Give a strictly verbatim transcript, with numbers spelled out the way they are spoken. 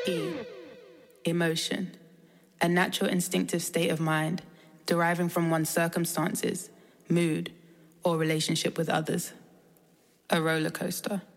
E. Emotion. A natural instinctive state of mind deriving from one's circumstances, mood, or relationship with others. A roller coaster.